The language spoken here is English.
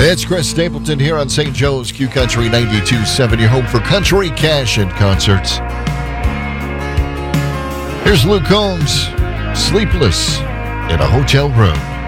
It's Chris Stapleton here on St. Joe's Q Country 92.7, your home for country, cash, and concerts. Here's Luke Combs, Sleepless in a Hotel Room.